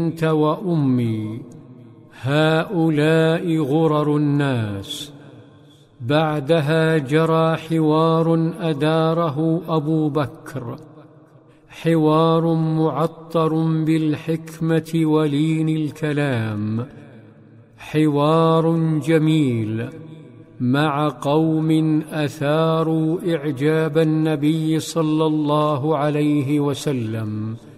أنت وأمي، هؤلاء غرر الناس. بعدها جرى حوار أداره أبو بكر، حوار معطر بالحكمة ولين الكلام، حوار جميل مع قوم أثاروا إعجاب النبي صلى الله عليه وسلم